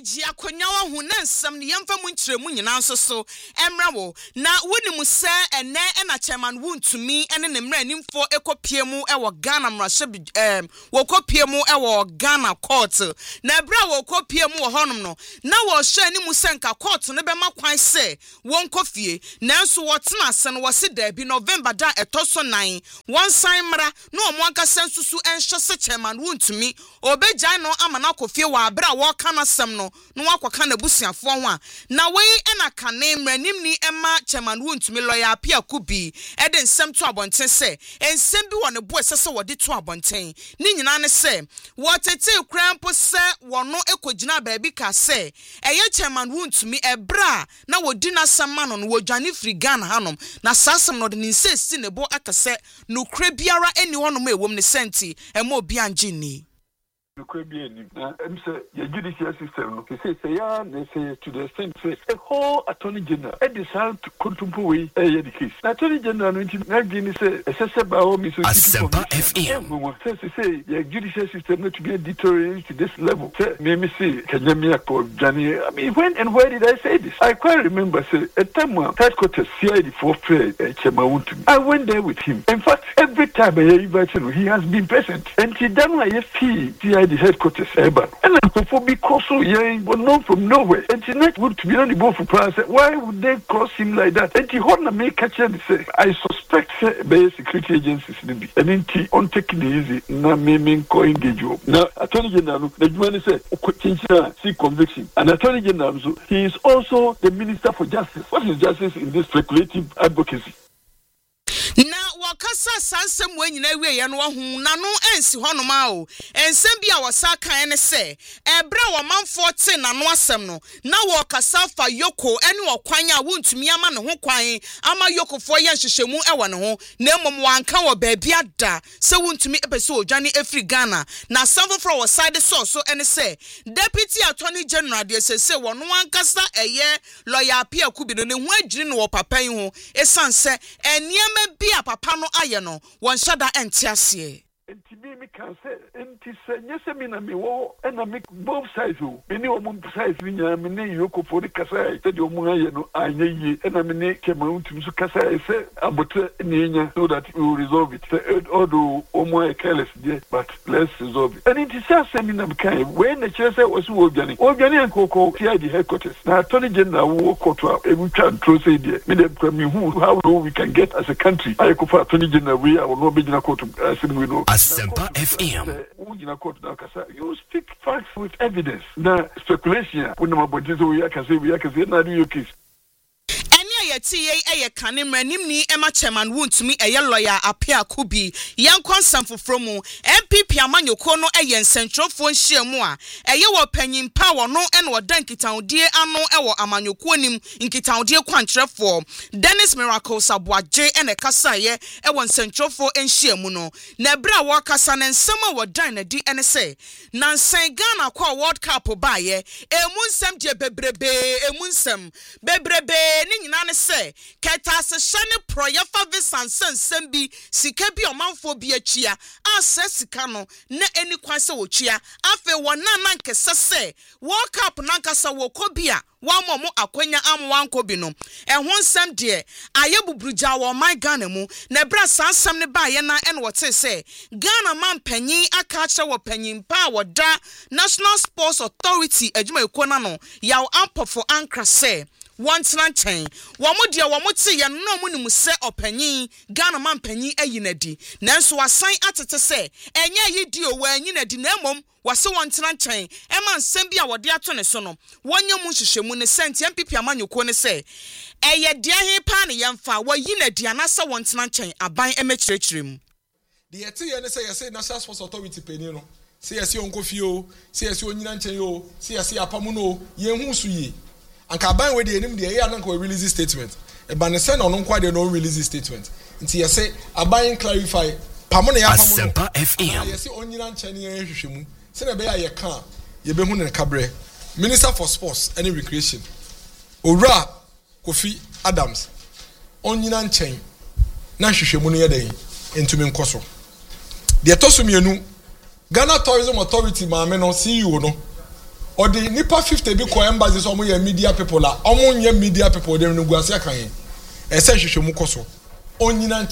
ji akonya wa hu na nsam ne yemfa mu nkyeremu nyina nso so emra wo na woni mu se ene na chairman wuntumi ene ne mra nimfo ekopie mu ewo Ghana mrahye wo kopie mu ewo Ghana court na bra wo kopie mu wo honom no na wo hye ni mu senka court no be makwan se won kofie nanso wo tena ase no wo se da bi November da etoso 9 won san mra no omo anka sensusu enhye se chairman wuntumi obegya no amana kofie wa abra wo kana sem no wakwa na busiafo ho a na wei ena kane mranim ni ema chairman wuntumi lawyer Apia Kubi eden nsem to abonten se ensem bi wo ne bo esese wo de to abonten ni nyina ne se wo tete krampo se wono ekogina baabi ka se eye chairman wuntumi ebra na wodi na samano no wodwane free Ghana hanom na sasem no de nsesi ne bo akase no kra biara eni honom ewom ne senti ema obi anje ni the judicial system, say, yeah, they say to the extent, say, a whole attorney general, a decided to contemplate the case. Attorney general, say, the judicial system not to be deteriorated to this level. Say, maybe say, Johnny, I mean, when and where did I say this? I quite remember, say, a time when headquarters CID for fair, I went there with him. In fact, every time I invite him, he has been present. And he done my CID the headquarters Eban. And I because so young, but not from nowhere. And she not would be on the boat for price. Why would they cross him like that? And he want to make catch and say, I suspect by security agencies and then he on taking it easy, na meaning co engage you. Now Attorney General, the man say see conviction. And Attorney General, he is also the Minister for Justice. What is justice in this speculative advocacy? Na wakasa sansem we nyina wie ye no hu na no ensi honoma o ensem bia wasaka ene se ebra wo manfo te na no asem no na wakasa fa yoko ene okwan a wontumi ama ne ho kwan ama yokofo ye hyehyemu ewo ne ho na emom wanka wo baabia da se wontumi epese odwane efri Ghana na samfo fro wo side so ene se deputy attorney general de se wono wankasa eye lawyer Apia Kubi no ne ho adwiri no wo papa yi ho esanse eniema bia papa no aye no won shada entiase enti me can say enti say nyese me na me wo na me both sides o me ni omo sides ni nya me ne yoko for the kasa say the omo aye no anya yi na me ne kema untum so kasa say abotre ni nya so that we will resolve it say although omo aye careless there but let's resolve it and enti say me na me kan when the chair say was obiani nkoko here the headquarters na attorney general wo koto e we can throw say there me dem me who how we can get as a country I go for attorney general we are no be na court as we know Asempa FM. You speak facts with evidence. The speculation, when we can say, now do your case. Eye kanimra nimni ema chairman wuntumi eye lawyer Apia Kubi yankwansam foforo mu MPP amanyoko no eye nsentrofo nhyiamu a eye wo panyin power no ene wo dankitaodie ano ewo amanyoko nim nkitaodie kwantrefo Dennis Miracle Sabuaje ene kasa ye ewo nsentrofo nhyiamu no na bra wo kasa ne nsem wo dan na di ene se na nsan Ghana kwa World Cup ba ye emunsem je bebrebe ni nyina ne se keta se shane proyefa visansen sembi sika bi omanfo bi atua asa sika no na eni kwanse wotua afe wona na nkese se World Cup na nkasa wokobia wamomo akwanya amwanko bi no ehon nsem de ayebubruja wo my Ghana mu na bra sansam ne ba ye na ene wote se Ghana man panyin aka kye wo panyin pa woda National Sports Authority adwuma ekona no yaw ampofo ankra se Wantena chen wamodia wamote ye no mu se opanyin Ghana man panyin ayinadi nanso wasan atete se enye yidi o wa anyinadi na emom wase wantena chen ema nsem bia wode ato ne so no wonye mu hyehyemu ne senti MPP amanyoko ne se eye de he pa ne yemfa wayinadi anasa wantena chen aban emechirechirem de yete ye ne se yese National Sports Authority penny no se yese onkofio se yese onyina chen yo se yese apamu no ye hu suyi anka ban we de enim de ye anka we release statement e ban ne se no nkwa de no release statement nti ye se aban clarify pamo ne ya pamo Asempa FM ye se onyina nchen ye hwehwemu se na be ya ye ka ye be hu ne kabre Minister for Sports and Recreation Owura Kofi Adams onyina nchen na hwehwemu no ye den entumi nkoso de toso mienu Ghana Tourism Authority maame no CEO no or the nipa 50 bi ko embassy so omo media people la omo nye media people dem no guase akan e se hwehwemu koso onyina